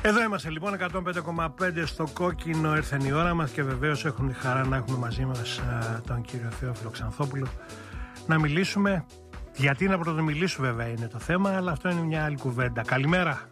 Εδώ είμαστε λοιπόν 105,5 στο κόκκινο. Ήρθε η ώρα μας και βεβαίως έχουμε τη χαρά να έχουμε μαζί μας τον κύριο Θεόφιλο Ξανθόπουλο να μιλήσουμε. Γιατί να πρωτομιλήσουμε βέβαια είναι το θέμα, αλλά αυτό είναι μια άλλη κουβέντα. Καλημέρα.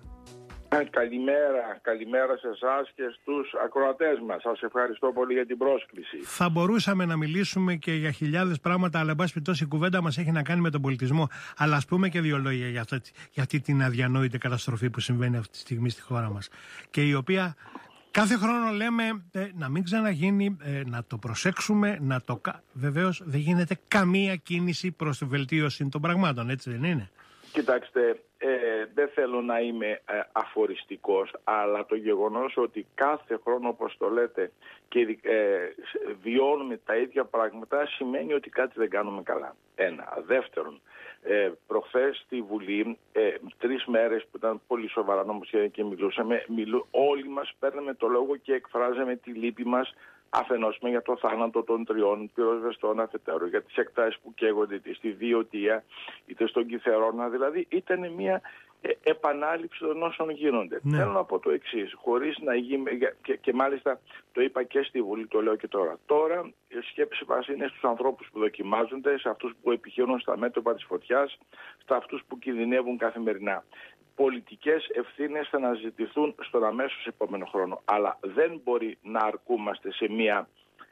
Καλημέρα σε εσάς και στους ακροατές μας. Σας ευχαριστώ πολύ για την πρόσκληση. Θα μπορούσαμε να μιλήσουμε και για χιλιάδες πράγματα, αλλά εν πάση περιπτώσει η κουβέντα μας έχει να κάνει με τον πολιτισμό. Αλλά ας πούμε και δύο λόγια για αυτή την αδιανόητη καταστροφή που συμβαίνει αυτή τη στιγμή στη χώρα μας. Και η οποία κάθε χρόνο λέμε να μην ξαναγίνει, να το προσέξουμε, βεβαίως δεν γίνεται καμία κίνηση προς τη βελτίωση των πραγμάτων, έτσι δεν είναι? Κοιτάξτε, δεν θέλω να είμαι αφοριστικός, αλλά το γεγονός ότι κάθε χρόνο, όπως το λέτε, και βιώνουμε τα ίδια πράγματα σημαίνει ότι κάτι δεν κάνουμε καλά. Ένα. Δεύτερον, προχθές στη Βουλή, 3 μέρες που ήταν πολύ σοβαρά νομοσχέδια και μιλούσαμε, όλοι μας παίρναμε το λόγο και εκφράζαμε τη λύπη μας αφενός για το θάνατο των 3 πυροσβεστών αφετέρου, για τις εκτάσεις που καίγονται είτε στη Βιωτία είτε στον Κιθερώνα. Δηλαδή ήταν μια επανάληψη των όσων γίνονται. Ναι. Θέλω να πω το εξής, χωρίς να γίνει, και μάλιστα το είπα και στη Βουλή, το λέω και τώρα. Τώρα η σκέψη μας είναι στους ανθρώπους που δοκιμάζονται, σε αυτούς που επιχειρούν στα μέτωπα της φωτιάς, σε αυτούς που κινδυνεύουν καθημερινά. Πολιτικές ευθύνες θα αναζητηθούν στον αμέσως επόμενο χρόνο. Αλλά δεν μπορεί να αρκούμαστε σε μια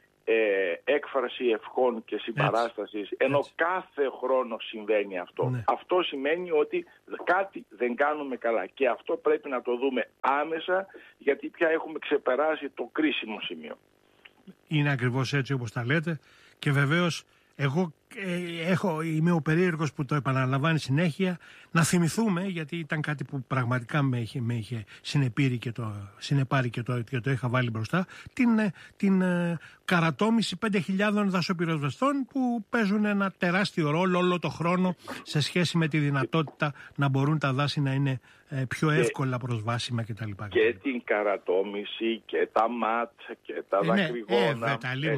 έκφραση ευχών και συμπαράστασης, ενώ κάθε χρόνο συμβαίνει αυτό. Ναι. Αυτό σημαίνει ότι κάτι δεν κάνουμε καλά. Και αυτό πρέπει να το δούμε άμεσα, γιατί πια έχουμε ξεπεράσει το κρίσιμο σημείο. Είναι ακριβώς έτσι όπως τα λέτε. Και βεβαίως εγώ είμαι ο περίεργος που το επαναλαμβάνει συνέχεια, να θυμηθούμε, γιατί ήταν κάτι που πραγματικά με είχε συνεπάρει και το είχα βάλει μπροστά, την καρατόμηση 5.000 δασοπυροσβεστών που παίζουν ένα τεράστιο ρόλο όλο το χρόνο σε σχέση με τη δυνατότητα να μπορούν τα δάση να είναι πιο εύκολα προσβάσιμα κτλ. Και την καρατόμηση και τα ΜΑΤ και τα δακρυγόνα,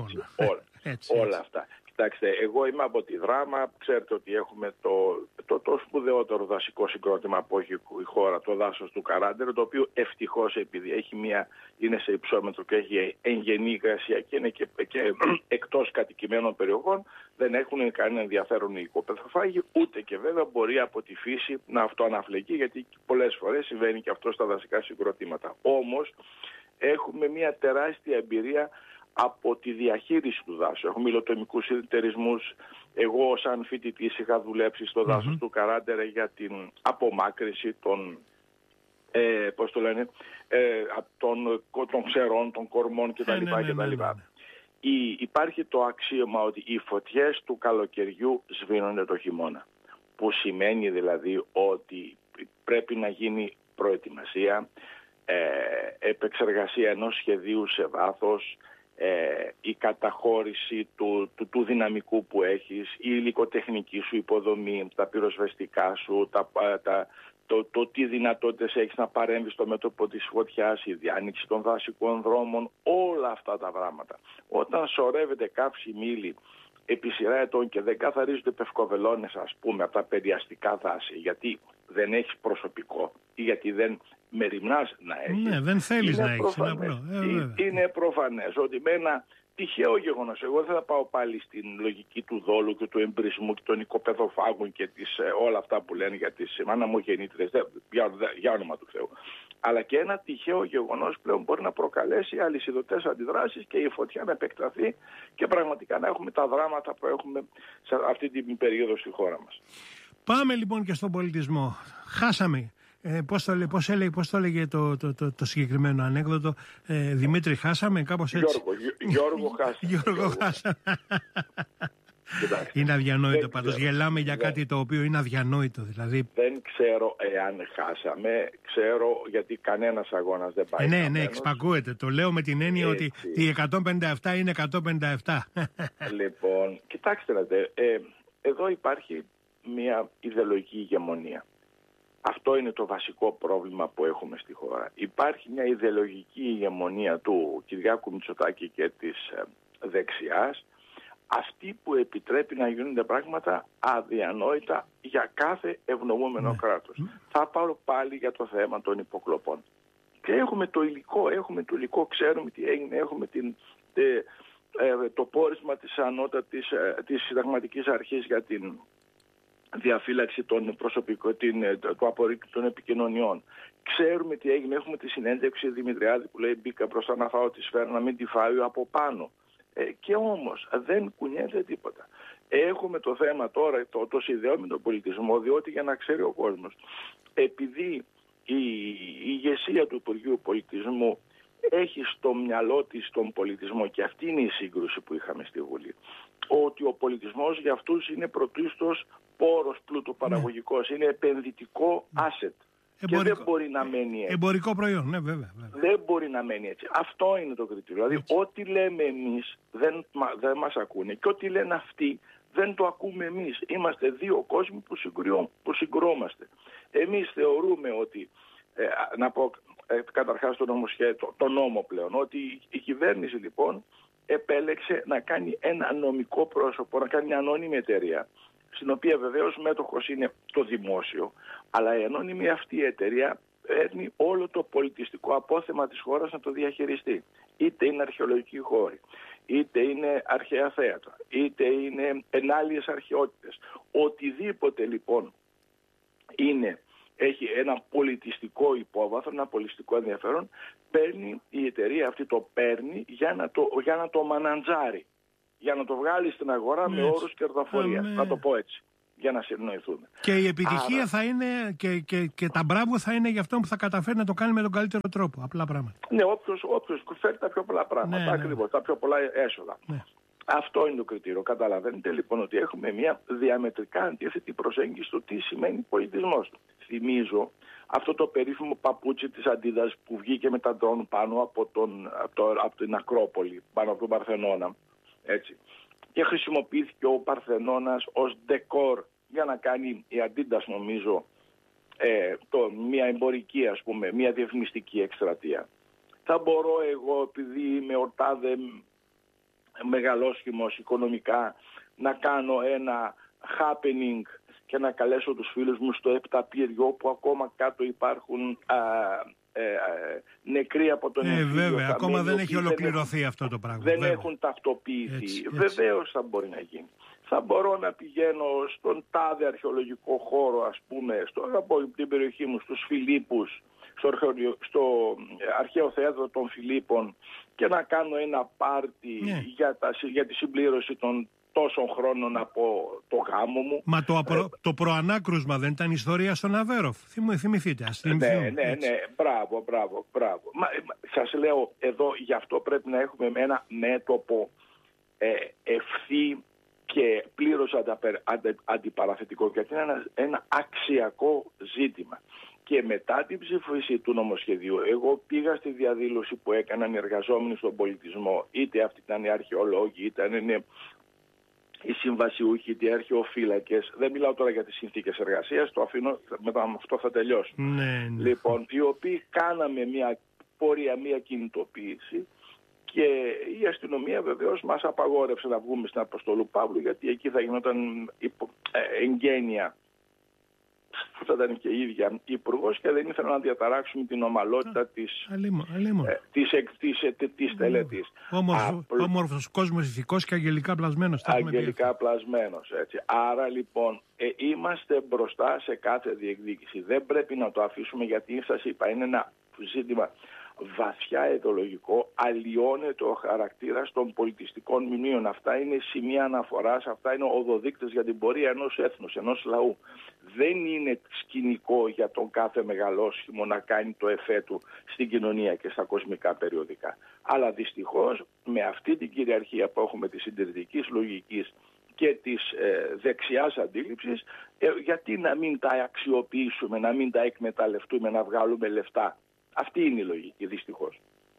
όλα αυτά. Κοιτάξτε, εγώ είμαι από τη Δράμα, ξέρετε ότι έχουμε το σπουδαιότερο δασικό συγκρότημα που έχει η χώρα, το δάσος του Καράντερο, το οποίο ευτυχώς, επειδή είναι σε υψόμετρο και έχει εγγενή υγρασία και είναι και εκτός κατοικημένων περιοχών, δεν έχουν κανένα ενδιαφέρον οι οικοπεδοφάγοι, ούτε και βέβαια μπορεί από τη φύση να αυτοαναφλεγεί, γιατί πολλές φορές συμβαίνει και αυτό στα δασικά συγκροτήματα. Όμως έχουμε μια τεράστια εμπειρία από τη διαχείριση του δάσου. Έχουμε υλοτομικούς συνεταιρισμούς. Εγώ σαν φοιτητής είχα δουλέψει στο δάσος του Καράντερε για την απομάκρυνση των των ξερών, των κορμών κτλ. Υπάρχει το αξίωμα ότι οι φωτιές του καλοκαιριού σβήνονται το χειμώνα. Που σημαίνει δηλαδή ότι πρέπει να γίνει προετοιμασία, επεξεργασία ενός σχεδίου σε βάθος, η καταχώρηση του δυναμικού που έχεις, η υλικοτεχνική σου υποδομή, τα πυροσβεστικά σου, το τι δυνατότητες έχεις να παρέμβεις στο μέτωπο της φωτιάς, η διάνοιξη των δασικών δρόμων, όλα αυτά τα πράγματα. Όταν σωρεύεται κάψη μήλι επί σειρά ετών και δεν καθαρίζονται πευκοβελώνες, ας πούμε, από τα περιαστικά δάση, γιατί δεν έχεις προσωπικό ή γιατί δεν μεριμνάς να έχεις. Ναι, δεν θέλεις να έχεις. Είναι προφανές ότι με ένα τυχαίο γεγονός, εγώ δεν θα πάω πάλι στην λογική του δόλου και του εμπρισμού και των οικοπεδοφάγων και όλα αυτά που λένε για τις αναμογεννήτριες, για όνομα του Θεού. Αλλά και ένα τυχαίο γεγονός πλέον μπορεί να προκαλέσει αλυσιδωτές αντιδράσεις και η φωτιά να επεκταθεί και πραγματικά να έχουμε τα δράματα που έχουμε σε αυτή την περίοδο στη χώρα μας. Πάμε λοιπόν και στον πολιτισμό. Χάσαμε. Πώς το έλεγε το συγκεκριμένο ανέκδοτο, Δημήτρη, χάσαμε, κάπως έτσι. Γιώργο, χάσαμε. Είναι αδιανόητο πάντως. Γελάμε για κάτι το οποίο είναι αδιανόητο. Δηλαδή. Δεν ξέρω εάν χάσαμε. Ξέρω γιατί κανένας αγώνας δεν πάει. Ναι, εξπακούεται. Το λέω με την έννοια ότι οι 157 είναι 157. Λοιπόν, κοιτάξτε, εδώ υπάρχει μια ιδεολογική ηγεμονία. Αυτό είναι το βασικό πρόβλημα που έχουμε στη χώρα. Υπάρχει μια ιδεολογική ηγεμονία του Κυριάκου Μητσοτάκη και της δεξιάς, αυτή που επιτρέπει να γίνονται πράγματα αδιανόητα για κάθε ευνοούμενο κράτος. Θα πάω πάλι για το θέμα των υποκλοπών. Και έχουμε το υλικό, ξέρουμε τι έγινε, έχουμε το πόρισμα της Συνταγματικής Αρχής για την διαφύλαξη του απορρίτου των επικοινωνιών. Ξέρουμε τι έγινε, έχουμε τη συνέντευξη Δημητριάδη που λέει μπήκα μπροστά να φάω τη σφαίρα, να μην τη φάει από πάνω. Και όμως δεν κουνιέται τίποτα. Έχουμε το θέμα τώρα, το συνδέω με τον πολιτισμό, διότι για να ξέρει ο κόσμος, επειδή η ηγεσία του Υπουργείου Πολιτισμού έχει στο μυαλό της τον πολιτισμό, και αυτή είναι η σύγκρουση που είχαμε στη Βουλή, ότι ο πολιτισμός για αυτούς είναι πρωτίστως πόρος πλούτου παραγωγικός, είναι επενδυτικό asset. Και δεν μπορεί να μένει έτσι. Εμπορικό προϊόν, ναι, βέβαια. Δεν μπορεί να μένει έτσι. Αυτό είναι το κριτήριο. Δηλαδή, ό,τι λέμε εμείς δεν μας ακούνε, και ό,τι λένε αυτοί δεν το ακούμε εμείς. Είμαστε δύο κόσμοι που συγκρόμαστε. Εμείς θεωρούμε ότι, να πω καταρχάς το νόμο πλέον, ότι η κυβέρνηση λοιπόν επέλεξε να κάνει ένα νομικό πρόσωπο, να κάνει μια ανώνυμη εταιρεία, στην οποία βεβαίως μέτοχος είναι το δημόσιο, αλλά η ανώνυμη αυτή η εταιρεία παίρνει όλο το πολιτιστικό απόθεμα της χώρας να το διαχειριστεί. Είτε είναι αρχαιολογικοί χώροι, είτε είναι αρχαία θέατρα, είτε είναι ενάλιες αρχαιότητες. Οτιδήποτε λοιπόν έχει ένα πολιτιστικό υπόβαθρο, ένα πολιτιστικό ενδιαφέρον, η εταιρεία αυτή το παίρνει για να το μαναντζάρει, για να το βγάλει στην αγορά με όρους κερδοφορίας. Να το πω έτσι, για να συνοηθούμε. Και η επιτυχία θα είναι και τα μπράβο θα είναι για αυτό που θα καταφέρει να το κάνει με τον καλύτερο τρόπο. Απλά πράγματα. Ναι, όποιος φέρει τα πιο πολλά πράγματα, ακριβώς, τα πιο πολλά έσοδα. Ναι. Αυτό είναι το κριτήριο. Καταλαβαίνετε λοιπόν ότι έχουμε μια διαμετρικά αντίθετη προσέγγιση στο τι σημαίνει πολιτισμός. Θυμίζω αυτό το περίφημο παπούτσι της Adidas που βγήκε με τα ντρόν πάνω από την Ακρόπολη, πάνω από τον Παρθενώνα. Έτσι. Και χρησιμοποιήθηκε ο Παρθενώνας ως ντεκόρ για να κάνει η Adidas, νομίζω, μια εμπορική, ας πούμε, μια διαφημιστική εκστρατεία. Θα μπορώ εγώ, επειδή είμαι ορτάδε μεγαλόσχημος οικονομικά, να κάνω ένα happening και να καλέσω τους φίλους μου στο Επταπύριο, που ακόμα κάτω υπάρχουν νεκροί από τον εμφύλιο. Βέβαια, ακόμα δεν έχει ολοκληρωθεί αυτό το πράγμα. Δεν έχουν ταυτοποιηθεί. Έτσι. Βεβαίως θα μπορεί να γίνει. Θα μπορώ να πηγαίνω στον τάδε αρχαιολογικό χώρο, ας πούμε, από την περιοχή μου, στους Φιλίππους, στο αρχαίο θέατρο των Φιλίππων, και να κάνω ένα πάρτι για τη συμπλήρωση των τόσων χρόνων από το γάμο μου. Μα το προανάκρουσμα δεν ήταν ιστορία στον Αβέροφ? Θυμηθείτε. Ναι. Μπράβο. Σας λέω, εδώ γι' αυτό πρέπει να έχουμε ένα μέτωπο ευθύ και πλήρως αντιπαραθετικό, γιατί είναι ένα αξιακό ζήτημα. Και μετά την ψήφιση του νομοσχεδίου, εγώ πήγα στη διαδήλωση που έκαναν οι εργαζόμενοι στον πολιτισμό, είτε αυτοί ήταν οι αρχαιολόγοι, είτε είναι οι συμβασιούχοι, είτε οι αρχαιοφύλακες. Δεν μιλάω τώρα για τις συνθήκες εργασίας, το αφήνω, μετά με αυτό θα τελειώσω. Ναι. Λοιπόν, οι οποίοι κάναμε μια πορεία, μια κινητοποίηση, και η αστυνομία βεβαίως μας απαγόρευσε να βγούμε στην Αποστολού Παύλου, γιατί εκεί θα γινόταν εγγένεια που θα ήταν και η ίδια υπουργός, και δεν ήθελα να διαταράξουμε την ομαλότητα της τελετής. Όμορφος κόσμος, ηθικός και αγγελικά πλασμένος. Αγγελικά πλασμένος, έτσι. Άρα λοιπόν είμαστε μπροστά σε κάθε διεκδίκηση. Δεν πρέπει να το αφήσουμε, γιατί σας είπα, είναι ένα ζήτημα βαθιά ιδεολογικό, αλλοιώνεται ο χαρακτήρας των πολιτιστικών μνημείων. Αυτά είναι σημεία αναφοράς, αυτά είναι οδοδείκτες για την πορεία ενός έθνους, ενός λαού. Δεν είναι σκηνικό για τον κάθε μεγαλόσχημο να κάνει το εφέ του στην κοινωνία και στα κοσμικά περιοδικά. Αλλά δυστυχώς με αυτή την κυριαρχία που έχουμε της συντηρητικής λογικής και της δεξιάς αντίληψης, γιατί να μην τα αξιοποιήσουμε, να μην τα εκμεταλλευτούμε, να βγάλουμε λεφτά. Αυτή είναι η λογική, δυστυχώς.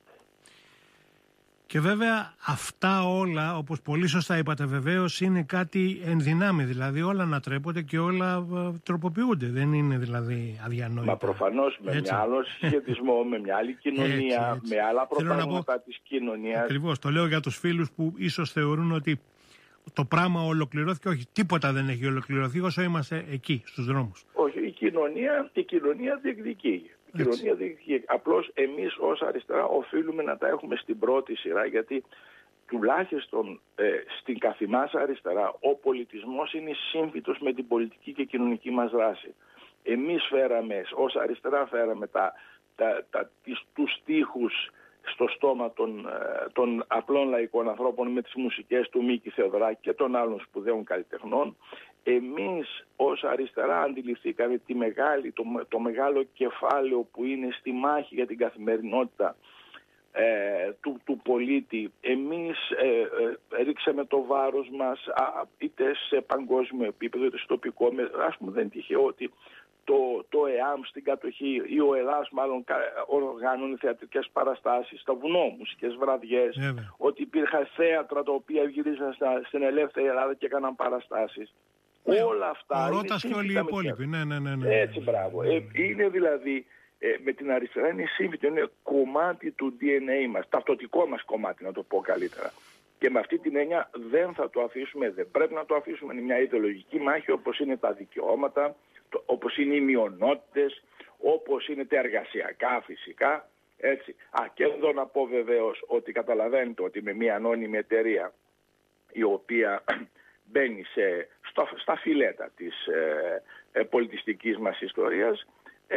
Και βέβαια αυτά όλα, όπως πολύ σωστά είπατε βεβαίως, είναι κάτι ενδυνάμει. Δηλαδή όλα ανατρέπονται και όλα τροποποιούνται. Δεν είναι δηλαδή αδιανόητα. Μα προφανώς με μια άλλο συσχετισμό, με μια άλλη κοινωνία, έτσι. Με άλλα προτάγματα της κοινωνίας. Ακριβώς, το λέω για τους φίλους που ίσως θεωρούν ότι το πράγμα ολοκληρώθηκε. Όχι, τίποτα δεν έχει ολοκληρωθεί όσο είμαστε εκεί, στους δρόμους. Όχι, η κοινωνία διεκδικεί. κοινωνία διεκδικεί. Απλώς εμείς ως αριστερά οφείλουμε να τα έχουμε στην πρώτη σειρά, γιατί τουλάχιστον στην καθημάς αριστερά ο πολιτισμός είναι σύμφυτος με την πολιτική και κοινωνική μας δράση. Εμείς ως αριστερά φέραμε τους στίχους στο στόμα των απλών λαϊκών ανθρώπων με τις μουσικές του Μίκη Θεοδωράκη και των άλλων σπουδαίων καλλιτεχνών. Εμείς ως αριστερά αντιληφθήκαμε το μεγάλο κεφάλαιο που είναι στη μάχη για την καθημερινότητα του πολίτη. Εμείς ρίξαμε το βάρος μας είτε σε παγκόσμιο επίπεδο είτε στο τοπικό. Ας πούμε, δεν είναι τυχαίο ότι το ΕΑΜ στην κατοχή ή ο ΕΛΑΣ μάλλον οργάνωνε θεατρικές παραστάσεις στα βουνό, μουσικές βραδιές, ότι υπήρχαν θέατρα τα οποία γυρίζαν στην ελεύθερη Ελλάδα και έκαναν παραστάσεις. Όλα αυτά. Ο Ρώτας και όλοι οι υπόλοιποι. Ναι. Έτσι, μπράβο. Είναι δηλαδή με την αριστερά είναι σύμφυτο, είναι κομμάτι του DNA μας, ταυτοτικό μας κομμάτι, να το πω καλύτερα. Και με αυτή την έννοια δεν θα το αφήσουμε, δεν πρέπει να το αφήσουμε. Είναι μια ιδεολογική μάχη, όπως είναι τα δικαιώματα, όπως είναι οι μειονότητες, όπως είναι τα εργασιακά φυσικά. Έτσι. Και εδώ να πω βεβαίως ότι καταλαβαίνετε ότι με μια ανώνυμη εταιρεία η οποία μπαίνει στα φιλέτα της πολιτιστικής μας ιστορίας,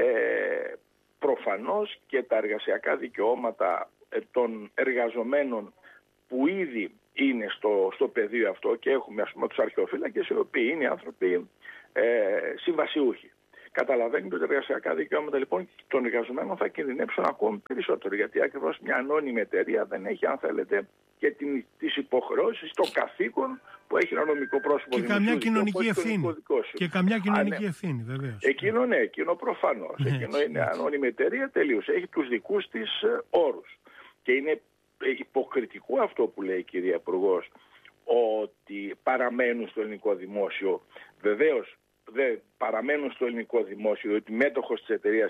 προφανώς και τα εργασιακά δικαιώματα των εργαζομένων που ήδη είναι στο πεδίο αυτό, και έχουμε ας πούμε τους αρχαιοφύλακες οι οποίοι είναι άνθρωποι συμβασιούχοι. Καταλαβαίνετε ότι τα εργασιακά δικαιώματα λοιπόν των εργαζομένων θα κινδυνεύσουν ακόμη περισσότερο, γιατί ακριβώς μια ανώνυμη εταιρεία δεν έχει, αν θέλετε, και τις υποχρεώσεις, το καθήκον που έχει ένα νομικό πρόσωπο. Και καμιά κοινωνική ευθύνη. Και καμιά κοινωνική ευθύνη, βεβαίως. Εκείνο προφανώς. Εκείνο είναι ανώνυμη εταιρεία τελείως. Έχει τους δικούς της όρους. Και είναι υποκριτικό αυτό που λέει η κυρία Υπουργός, ότι παραμένουν στο ελληνικό δημόσιο. Βεβαίως δεν παραμένουν στο ελληνικό δημόσιο, ότι μέτοχος της εταιρείας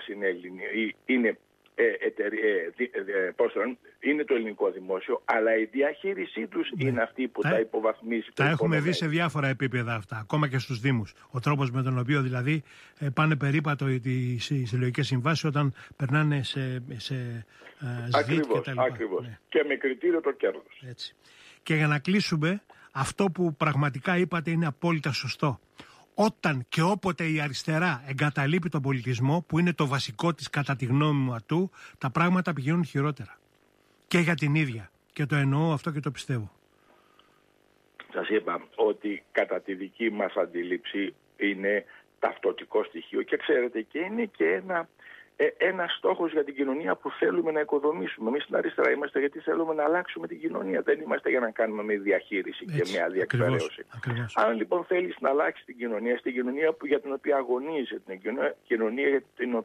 είναι το ελληνικό δημόσιο, αλλά η διαχείρισή τους είναι αυτή που τα υποβαθμίζει. Τα έχουμε δει σε διάφορα επίπεδα αυτά, ακόμα και στους Δήμους. Ο τρόπος με τον οποίο δηλαδή πάνε περίπατο οι συλλογικές συμβάσεις όταν περνάνε σε ΣΔΙΤ κτλ. Ακριβώς. Ναι. Και με κριτήριο το κέρδος. Έτσι. Και για να κλείσουμε, αυτό που πραγματικά είπατε είναι απόλυτα σωστό. Όταν και όποτε η αριστερά εγκαταλείπει τον πολιτισμό, που είναι το βασικό της κατά τη γνώμη μου ατού, τα πράγματα πηγαίνουν χειρότερα. Και για την ίδια. Και το εννοώ αυτό και το πιστεύω. Σας είπα ότι κατά τη δική μας αντίληψη είναι ταυτοτικό στοιχείο, και ξέρετε, και είναι και ένα στόχος για την κοινωνία που θέλουμε να οικοδομήσουμε. Εμείς στην αριστερά είμαστε γιατί θέλουμε να αλλάξουμε την κοινωνία. Δεν είμαστε για να κάνουμε μια διαχείριση και μια διεκπαιρέωση. Αν λοιπόν θέλεις να αλλάξεις την κοινωνία, στην κοινωνία για την οποία αγωνίζεσαι, την κοινωνία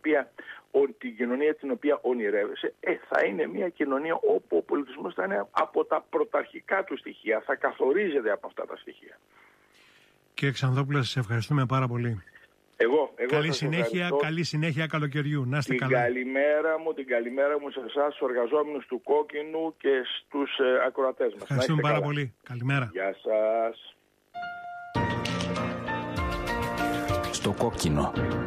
την οποία ονειρεύεσαι, θα είναι μια κοινωνία όπου ο πολιτισμός θα είναι από τα πρωταρχικά του στοιχεία, θα καθορίζεται από αυτά τα στοιχεία. Κύριε Ξανθόπουλε, σας ευχαριστούμε πάρα πολύ. Εγώ καλή συνέχεια καλοκαιριού. Να είστε καλά. Την καλημέρα μου σε εσάς, στους εργαζόμενους του Κόκκινου και στους ακροατές μας. Ευχαριστούμε πάρα πολύ. Καλημέρα. Γεια σας. Στο Κόκκινο.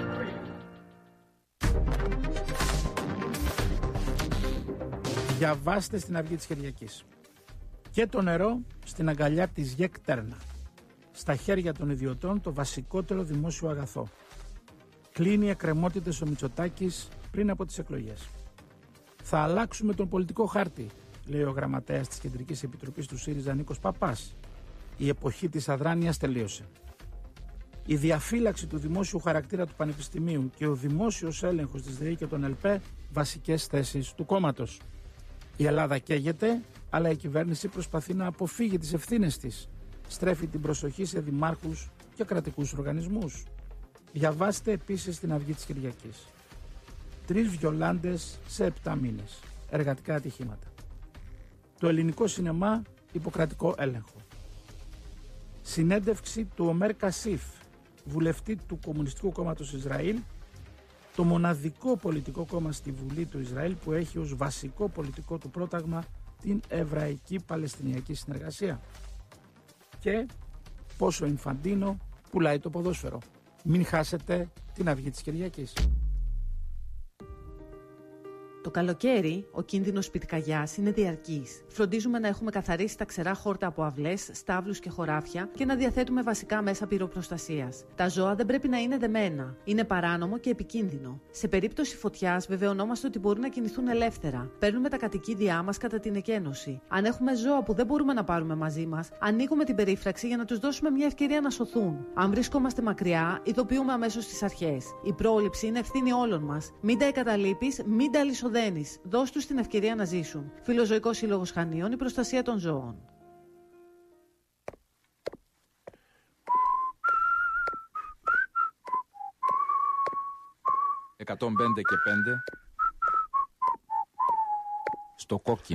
Διαβάστε στην Αυγή της Κυριακής. Και το νερό στην αγκαλιά της ΓΕΚ Τέρνα. Στα χέρια των ιδιωτών το βασικότερο δημόσιο αγαθό. Κλείνει εκκρεμότητες ο Μητσοτάκης πριν από τις εκλογές. Θα αλλάξουμε τον πολιτικό χάρτη, λέει ο γραμματέας της Κεντρικής Επιτροπής του ΣΥΡΙΖΑ Νίκος Παπάς. Η εποχή της αδράνειας τελείωσε. Η διαφύλαξη του δημόσιου χαρακτήρα του Πανεπιστημίου και ο δημόσιος έλεγχος της ΔΕΗ και των ΕΛΠΕ βασικές θέσεις του κόμματος. Η Ελλάδα καίγεται, αλλά η κυβέρνηση προσπαθεί να αποφύγει τις ευθύνες της. Στρέφει την προσοχή σε δημάρχους και κρατικούς οργανισμούς. Διαβάστε επίσης την Αυγή της Κυριακής. 3 βιολάντες σε 7 μήνες. Εργατικά ατυχήματα. Το ελληνικό σινεμά υποκρατικό έλεγχο. Συνέντευξη του Ομέρ Κασίφ, βουλευτή του Κομμουνιστικού Κόμματος Ισραήλ, το μοναδικό πολιτικό κόμμα στη Βουλή του Ισραήλ που έχει ως βασικό πολιτικό του πρόταγμα την Εβραϊκή Παλαιστινιακή Συνεργασία. Και πόσο ο Ινφαντίνο πουλάει το ποδόσφαιρο. Μην χάσετε την Αυγή της Κυριακής. Το καλοκαίρι, ο κίνδυνος πυρκαγιάς είναι διαρκής. Φροντίζουμε να έχουμε καθαρίσει τα ξερά χόρτα από αυλές, στάβλους και χωράφια και να διαθέτουμε βασικά μέσα πυροπροστασίας. Τα ζώα δεν πρέπει να είναι δεμένα. Είναι παράνομο και επικίνδυνο. Σε περίπτωση φωτιάς, βεβαιωνόμαστε ότι μπορούν να κινηθούν ελεύθερα. Παίρνουμε τα κατοικίδια μας κατά την εκένωση. Αν έχουμε ζώα που δεν μπορούμε να πάρουμε μαζί μας, ανοίγουμε την περίφραξη για να τους δώσουμε μια ευκαιρία να σωθούν. Αν βρισκόμαστε μακριά, ειδοποιούμε αμέσως τις αρχές. Η πρόληψη είναι ευθύνη όλων μας. Μην τα εγκαταλείπεις, μην τα αλυσοδένεις. Δώσ' τους την ευκαιρία να ζήσουν. Φιλοζωικός Σύλλογος Χανίων, η προστασία των ζώων. «105 και 5» στο κόκκινο.